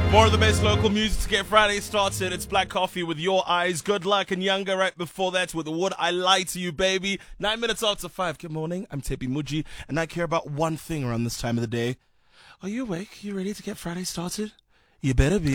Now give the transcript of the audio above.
More of the best local music to get Friday started. It's Black Coffee with Your Eyes. Good luck and Younger right before that with Would I Lie to You, baby. 9 minutes after 5. Good morning. I'm Tepi Muji, and I care about one thing around this time of the day. Are you awake? You ready to get Friday started? You better be.